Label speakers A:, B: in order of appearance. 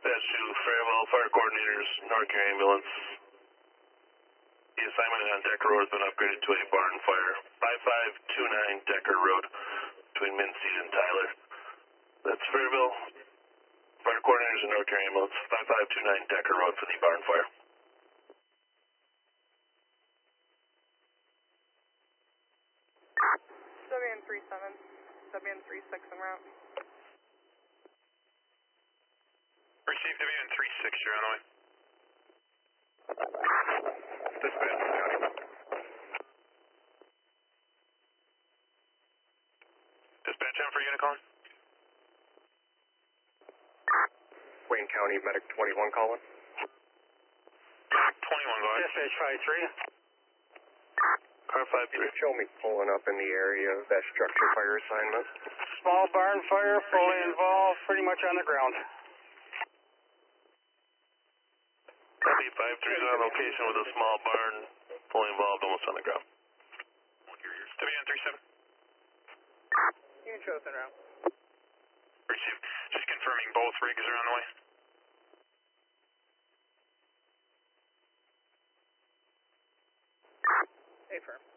A: Dispatch to Fairwell Fire Coordinators, North Care Ambulance. The assignment on Decker Road has been upgraded to a barn fire. 5529 Decker Road between Mincy and Tyler. That's Fairville Fire Coordinators and North Care Ambulance. 5529 Decker Road for the barn fire.
B: WN37, WN36 en route.
C: Received WN36, you're on the way.
D: Dispatch, County.
C: Dispatch on for unit calling.
D: Wayne County Medic 21 calling.
C: 21, go ahead.
D: Dispatch 53.
A: Car 53.
D: Can you show me pulling up in the area of that structure fire assignment?
E: Small barn fire, fully involved, pretty much on the ground.
A: Copy 53 is on location with a small barn, fully involved, almost on the ground.
C: WN37.
B: Unit shows en route.
C: Received. Just confirming both rigs are on the way.
B: A firm.